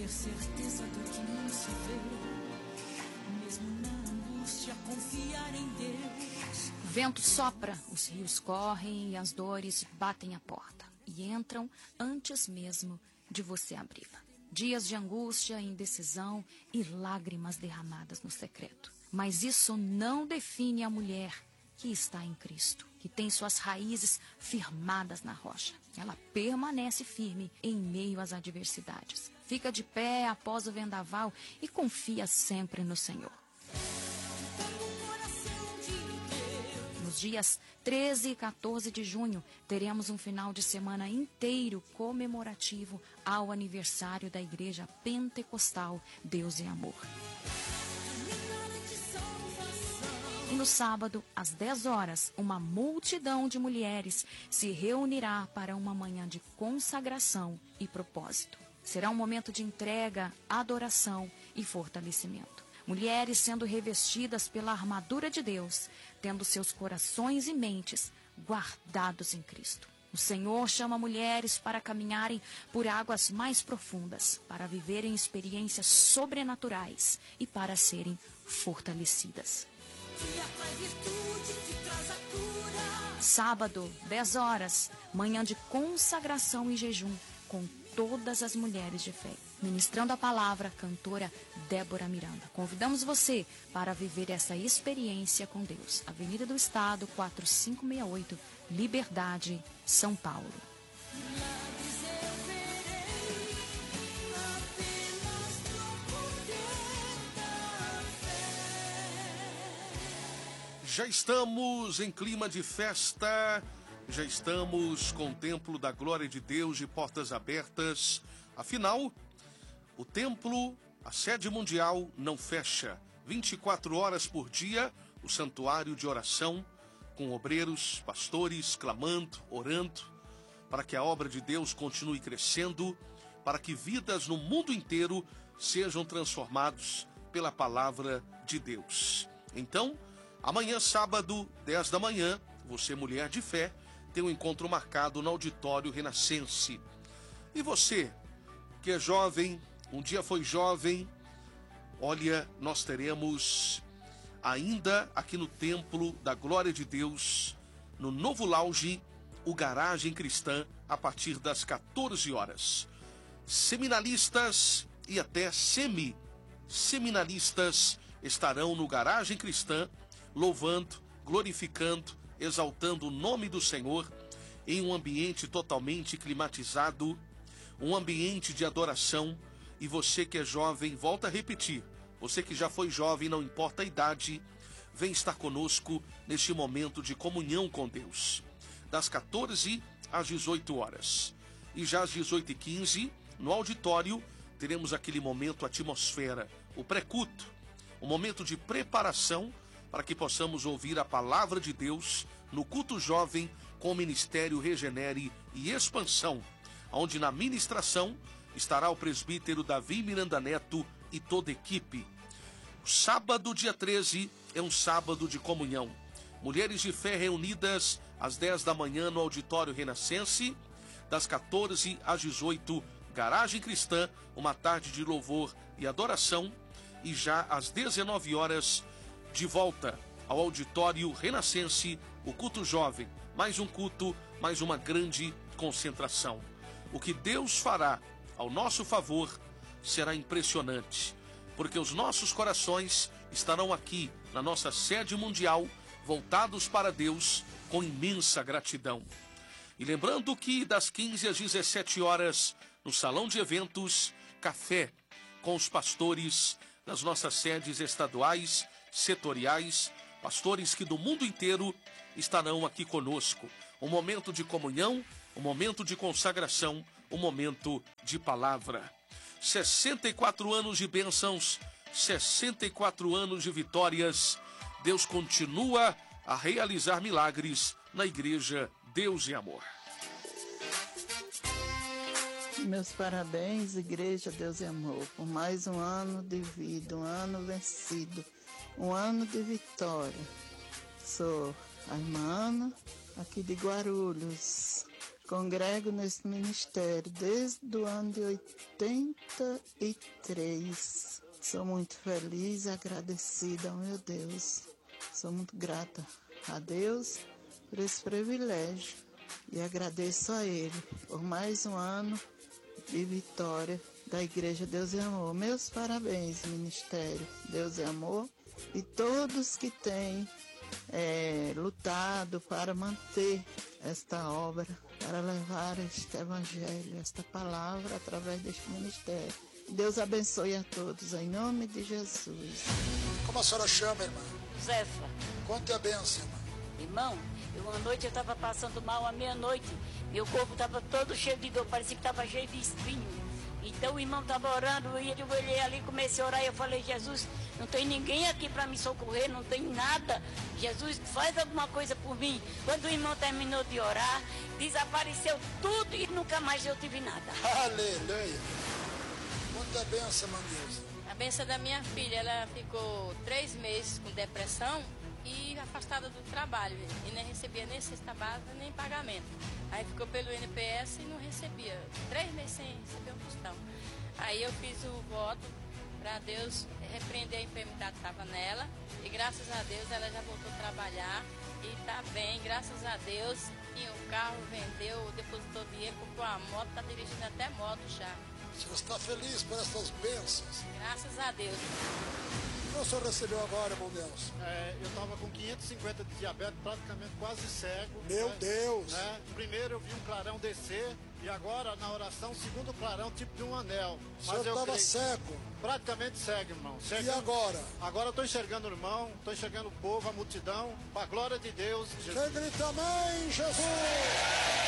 ter certeza do que não se vê, mesmo na angústia confiar em Deus. O vento sopra, os rios correm e as dores batem a porta e entram antes mesmo de você abri-la. Dias de angústia, indecisão e lágrimas derramadas no secreto. Mas isso não define a mulher que está em Cristo, que tem suas raízes firmadas na rocha. Ela permanece firme em meio às adversidades. Fica de pé após o vendaval e confia sempre no Senhor. Nos dias 13 e 14 de junho, teremos um final de semana inteiro comemorativo ao aniversário da Igreja Pentecostal Deus e Amor. E no sábado, às 10 horas, uma multidão de mulheres se reunirá para uma manhã de consagração e propósito. Será um momento de entrega, adoração e fortalecimento. Mulheres sendo revestidas pela armadura de Deus, tendo seus corações e mentes guardados em Cristo. O Senhor chama mulheres para caminharem por águas mais profundas, para viverem experiências sobrenaturais e para serem fortalecidas. Sábado, 10 horas, manhã de consagração e jejum com todas as mulheres de fé. Ministrando a palavra, cantora Débora Miranda. Convidamos você para viver essa experiência com Deus. Avenida do Estado, 4568, Liberdade, São Paulo. Já estamos em clima de festa, já estamos com o Templo da Glória de Deus de portas abertas. Afinal, o templo, a sede mundial, não fecha. 24 horas por dia, o santuário de oração, com obreiros, pastores, clamando, orando, para que a obra de Deus continue crescendo, para que vidas no mundo inteiro sejam transformados pela palavra de Deus. Então, amanhã, sábado, 10 da manhã, você, mulher de fé, tem um encontro marcado no Auditório Renascense. E você, que é jovem, um dia foi jovem, olha, nós teremos ainda aqui no Templo da Glória de Deus, no Novo Lounge, o Garagem Cristã, a partir das 14 horas. Seminaristas e até semi-seminaristas estarão no Garagem Cristã, louvando, glorificando, exaltando o nome do Senhor, em um ambiente totalmente climatizado, um ambiente de adoração. E você que é jovem, volta a repetir, você que já foi jovem, não importa a idade, vem estar conosco neste momento de comunhão com Deus, das 14 às 18 horas. E já às 18h15, no auditório, teremos aquele momento atmosfera, o pré-culto, um momento de preparação para que possamos ouvir a palavra de Deus no culto jovem com o Ministério Regenere e Expansão, onde na ministração estará o presbítero Davi Miranda Neto e toda a equipe. O sábado, dia 13, é um sábado de comunhão. Mulheres de fé reunidas às 10 da manhã no Auditório Renascense, das 14 às 18, Garagem Cristã, uma tarde de louvor e adoração, e já às 19 horas, de volta ao Auditório Renascense, o culto jovem, mais um culto, mais uma grande concentração. O que Deus fará ao nosso favor será impressionante, porque os nossos corações estarão aqui na nossa sede mundial, voltados para Deus com imensa gratidão. E lembrando que das 15 às 17 horas, no Salão de Eventos, café com os pastores das nossas sedes estaduais, setoriais, pastores que do mundo inteiro estarão aqui conosco. Um momento de comunhão, um momento de consagração, um momento de palavra. 64 anos de bênçãos, 64 anos de vitórias. Deus continua a realizar milagres na Igreja Deus e Amor. Meus parabéns, Igreja Deus e Amor, por mais um ano de vida, um ano vencido, um ano de vitória. Sou a irmã Ana, aqui de Guarulhos. Congrego nesse ministério desde o ano de 83. Sou muito feliz e agradecida ao meu Deus. Sou muito grata a Deus por esse privilégio e agradeço a Ele por mais um ano de vitória da Igreja Deus e Amor. Meus parabéns, Ministério Deus e Amor, e todos que têm lutado para manter esta obra, para levar este Evangelho, esta palavra através deste ministério. Deus abençoe a todos, em nome de Jesus. Como a senhora chama, irmã? Zefa. Conte a bênção, irmã. Irmão, uma noite eu estava passando mal, à meia-noite, meu corpo estava todo cheio de dor, parecia que estava cheio de espinho. Então o irmão estava orando, eu olhei ali, comecei a orar e eu falei, Jesus, não tem ninguém aqui para me socorrer, não tem nada. Jesus, faz alguma coisa por mim. Quando o irmão terminou de orar, desapareceu tudo e nunca mais eu tive nada. Aleluia. Conta a bênção, irmã Deus. A bênção da minha filha, ela ficou 3 meses com depressão e afastada do trabalho, e nem recebia nem cesta básica, nem pagamento. Aí ficou pelo NPS e não recebia, 3 meses sem receber um tostão. Aí eu fiz o voto para Deus repreender a enfermidade que estava nela, e graças a Deus ela já voltou a trabalhar e está bem, graças a Deus. Tinha o carro, vendeu, depositou dinheiro, comprou uma moto, está dirigindo até moto já. O senhor está feliz por essas bênçãos? Graças a Deus. O que o senhor recebeu agora, irmão Deus? Eu estava com 550 de diabetes, praticamente quase cego. Meu Deus! Primeiro eu vi um clarão descer e agora na oração, segundo clarão, tipo de um anel. O senhor estava cego? Praticamente cego, irmão. E agora? Agora eu estou enxergando o irmão, estou enxergando o povo, a multidão, para a glória de Deus. Quem grita amém, Jesus!